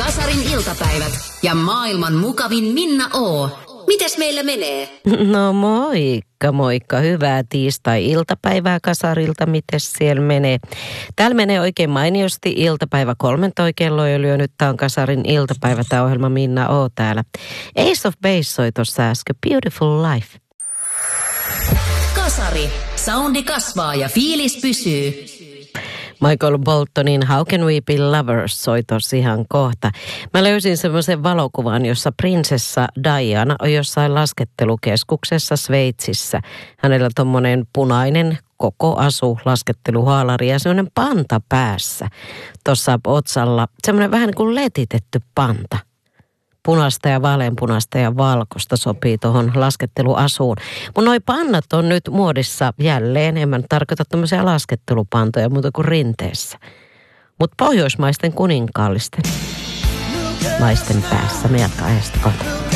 Kasarin iltapäivät ja maailman mukavin Minna O. Mites meillä menee? No moikka. Hyvää tiistai-iltapäivää Kasarilta. Mites siellä menee? Täällä menee oikein mainiosti iltapäivä 13 kello jo lyönyt. Tää on Kasarin iltapäivä, tää ohjelma Minna O täällä. Ace of Base soi tossa äsken. Beautiful Life. Kasari. Soundi kasvaa ja fiilis pysyy. Michael Boltonin How Can We Be Lovers soi tossa ihan kohta. Mä löysin semmoisen valokuvan, jossa prinsessa Diana on jossain laskettelukeskuksessa Sveitsissä. Hänellä on tommonen punainen koko asu lasketteluhaalari ja semmoinen panta päässä. Tuossa otsalla semmoinen vähän niin kuin letitetty panta. Punaista ja vaaleanpunaista ja valkoista sopii tuohon lasketteluasuun. Mun noi pannat on nyt muodissa jälleen. En mä tarkoita tämmöisiä laskettelupantoja muuta kuin rinteessä. Mutta pohjoismaisten kuninkaallisten naisten päässä. Me jatkaa ajasta kohta.